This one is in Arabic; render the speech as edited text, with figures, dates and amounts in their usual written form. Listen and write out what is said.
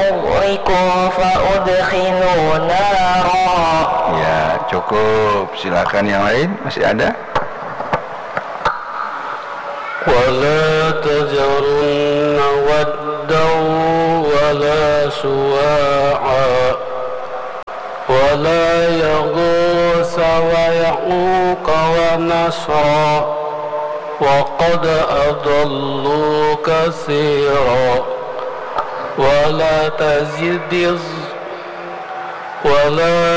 أغرقوا فأدخلوا نارا. Ya, cukup. Silakan yang lain, masih ada? ولا تذرن ودا ولا سواعا ولا يغوث ويعوق ونسرا وقد أضلوا كثيرا ولا